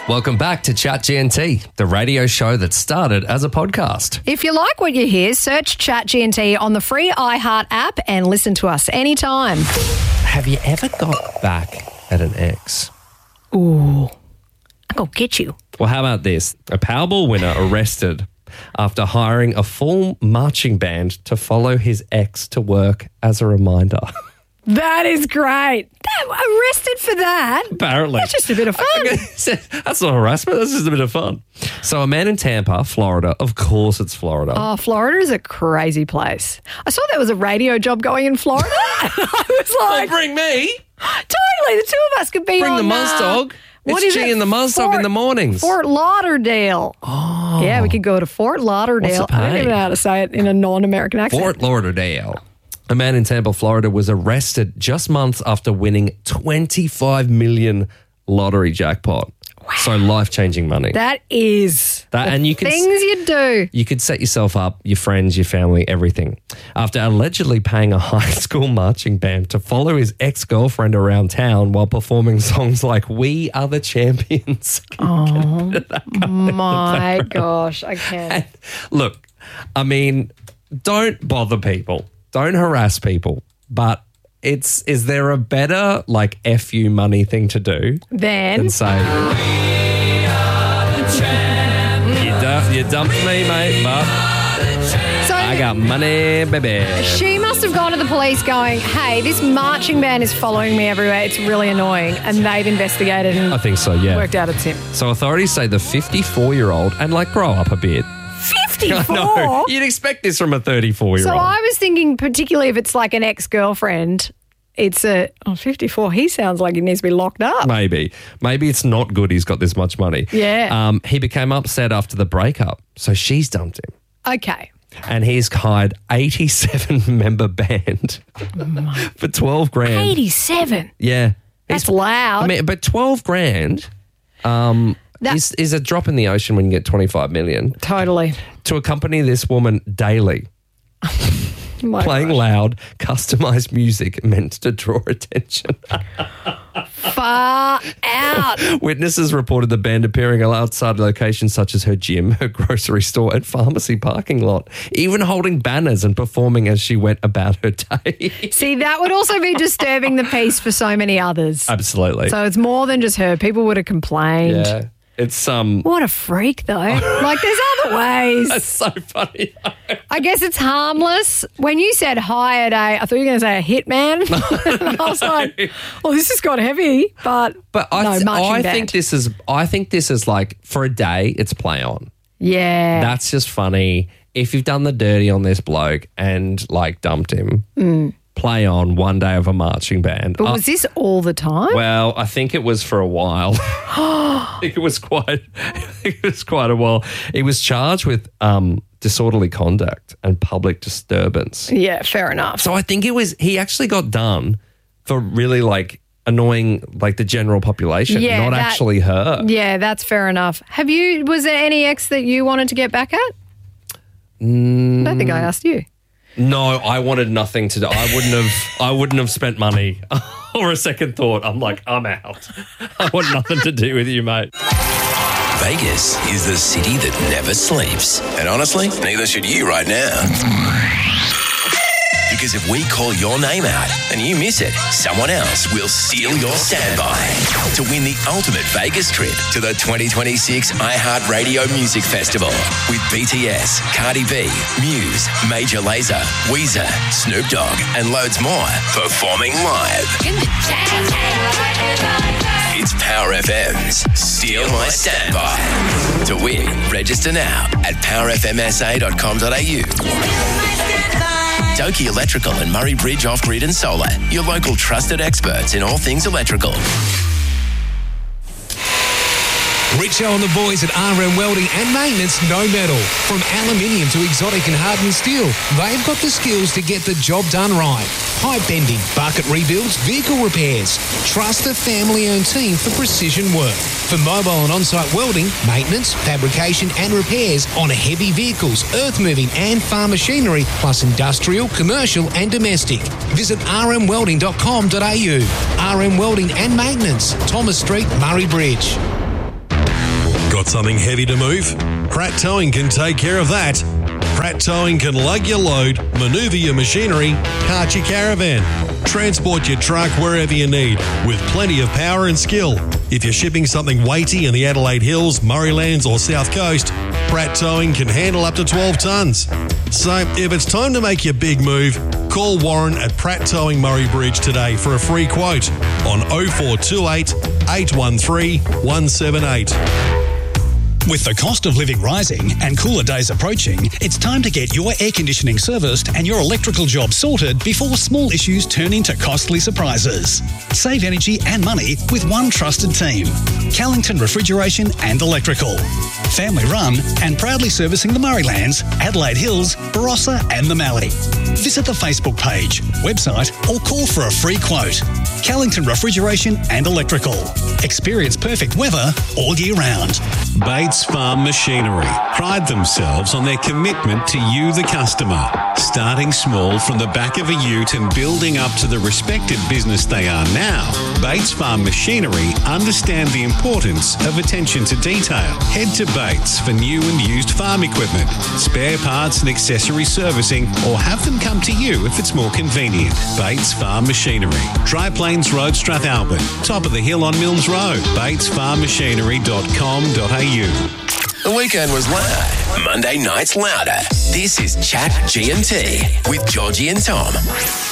Welcome back to Chat GNT, the radio show that started as a podcast. If you like what you hear, search Chat GNT on the free iHeart app and listen to us anytime. Have you ever got back at an ex? Ooh, I'm going to get you. Well, how about this? A Powerball winner arrested after hiring a full marching band to follow his ex to work as a reminder. That is great. Arrested for that? Apparently. That's just a bit of fun. That's not harassment. That's just a bit of fun. So a man in Tampa, Florida, of course it's Florida. Oh, Florida is a crazy place. I saw there was a radio job going in Florida. I was like, bring me. Totally. The two of us could be Bring on the Muzz Dog. What It's is G it? and the Muzz Dog in the mornings. Fort Lauderdale. Oh. Yeah, we could go to Fort Lauderdale. What's the I don't pay? even know how to say it in a non-American accent. Fort Lauderdale. A man in Tampa, Florida was arrested just months after winning $25 million lottery jackpot. Wow. So life-changing money. That is and you can things you do. You could set yourself up, your friends, your family, everything. After allegedly paying a high school marching band to follow his ex-girlfriend around town while performing songs like We Are the Champions. Oh, my gosh, I can't. And look, I mean, don't bother people. Don't harass people. But is there a better, like, F you money thing to do Then than say, We are the champions. You dumped me, mate, but so I got money, baby. she must have gone to the police going, hey, this marching band is following me everywhere. It's really annoying. And they've investigated and I think so, yeah. worked out it's him. So authorities say the 54-year-old, and like grow up a bit. 54? No, you'd expect this from a 34-year-old. So I was thinking, particularly if it's like an ex-girlfriend, it's 54. He sounds like he needs to be locked up. Maybe it's not good he's got this much money. Yeah. He became upset after the breakup, so she's dumped him. Okay. And he's hired 87-member band for 12 grand. 87. Yeah. That's loud. I mean, but 12 grand is a drop in the ocean when you get 25 million. Totally. To accompany this woman daily. Playing loud, customized music meant to draw attention. Far out. Witnesses reported the band appearing outside locations such as her gym, her grocery store, and pharmacy parking lot, even holding banners and performing as she went about her day. See, that would also be disturbing the peace for so many others. Absolutely. So it's more than just her. People would have complained. Yeah. It's What a freak, though. Like, there's other ways. That's so funny. I guess it's harmless. When you said hired I thought you were going to say a hitman. I was like, well, this has got heavy, but I think this is like for a day, it's play on. Yeah. That's just funny. If you've done the dirty on this bloke and like dumped him, play on one day of a marching band. But was this all the time? Well, I think it was for a while. I think it was quite a while. He was charged with disorderly conduct and public disturbance. Yeah, fair enough. So I think he actually got done for really like annoying like the general population, not actually her. Yeah, that's fair enough. Was there any ex that you wanted to get back at? I don't think I asked you. No, I wanted nothing to do. I wouldn't have spent money or a second thought. I'm like, I'm out. I want nothing to do with you, mate. Vegas is the city that never sleeps. And honestly, neither should you right now. Because if we call your name out and you miss it, someone else will steal your standby to win the ultimate Vegas trip to the 2026 iHeartRadio Music Festival with BTS, Cardi B, Muse, Major Lazer, Weezer, Snoop Dogg, and loads more performing live. It's Power FM's Steal My Standby. To win, register now at powerfmsa.com.au. Doki Electrical and Murray Bridge Off-Grid and Solar, your local trusted experts in all things electrical. Richo and the boys at RM Welding and Maintenance know metal. From aluminium to exotic and hardened steel, they've got the skills to get the job done right. Pipe bending, bucket rebuilds, vehicle repairs. Trust a family-owned team for precision work. For mobile and on-site welding, maintenance, fabrication and repairs on heavy vehicles, earth-moving and farm machinery, plus industrial, commercial and domestic. Visit rmwelding.com.au. RM Welding and Maintenance, Thomas Street, Murray Bridge. Got something heavy to move? Pratt Towing can take care of that. Pratt Towing can lug your load, manoeuvre your machinery, cart your caravan, transport your truck wherever you need with plenty of power and skill. If you're shipping something weighty in the Adelaide Hills, Murraylands or South Coast, Pratt Towing can handle up to 12 tonnes. So if it's time to make your big move, call Warren at Pratt Towing Murray Bridge today for a free quote on 0428 813 178. With the cost of living rising and cooler days approaching, it's time to get your air conditioning serviced and your electrical job sorted before small issues turn into costly surprises. Save energy and money with one trusted team. Callington Refrigeration and Electrical. Family run and proudly servicing the Murraylands, Adelaide Hills, Barossa and the Mallee. Visit the Facebook page, website or call for a free quote. Callington Refrigeration and Electrical. Experience perfect weather all year round. Bates Farm Machinery pride themselves on their commitment to you, the customer. Starting small from the back of a ute and building up to the respected business they are now, Bates Farm Machinery understand the importance of attention to detail. Head to Bates for new and used farm equipment, spare parts and accessory servicing, or have them come to you if it's more convenient. Bates Farm Machinery, Dry Plains Road, Strathalbyn, top of the hill on Milnes Road, batesfarmmachinery.com.au. The weekend was loud. Monday night's louder. This is Chat G&T with Georgie and Tom.